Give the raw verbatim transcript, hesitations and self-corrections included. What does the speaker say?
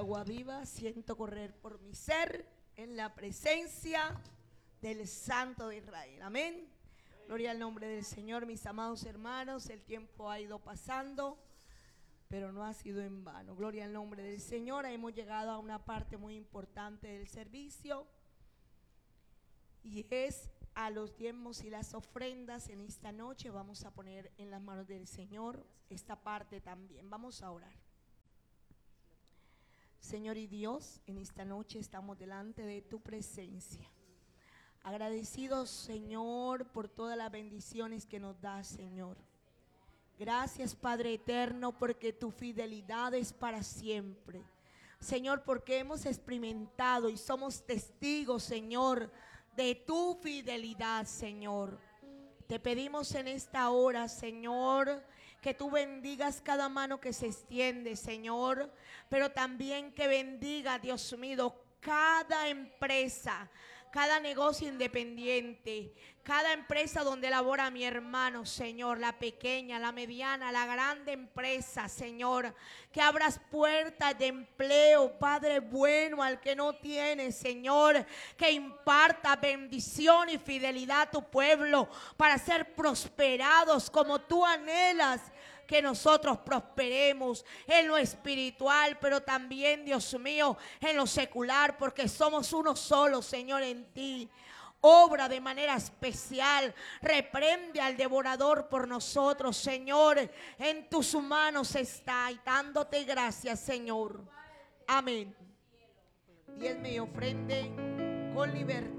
agua viva, siento correr por mi ser en la presencia del Santo de Israel. Amén. Gloria al nombre del Señor, mis amados hermanos. El tiempo ha ido pasando, pero no ha sido en vano. Gloria al nombre del Señor. Hemos llegado a una parte muy importante del servicio, y es a los diezmos y las ofrendas. En esta noche vamos a poner en las manos del Señor esta parte también. Vamos a orar. Señor y Dios, en esta noche estamos delante de tu presencia, agradecidos, Señor, por todas las bendiciones que nos das, Señor. Gracias, Padre eterno, porque tu fidelidad es para siempre. Señor, porque hemos experimentado y somos testigos, Señor, de tu fidelidad, Señor. Te pedimos en esta hora, Señor, que tú bendigas cada mano que se extiende, Señor, pero también que bendiga, Dios mío, cada empresa, cada negocio independiente, cada empresa donde labora mi hermano, Señor, la pequeña, la mediana, la grande empresa, Señor, que abras puertas de empleo, Padre bueno, al que no tiene, Señor, que imparta bendición y fidelidad a tu pueblo para ser prosperados como tú anhelas que nosotros prosperemos en lo espiritual, pero también, Dios mío, en lo secular, porque somos uno solo, Señor, en ti. Obra de manera especial, reprende al devorador por nosotros, Señor. En tus manos está, y dándote gracias, Señor. Amén. Diezme y ofrende con libertad.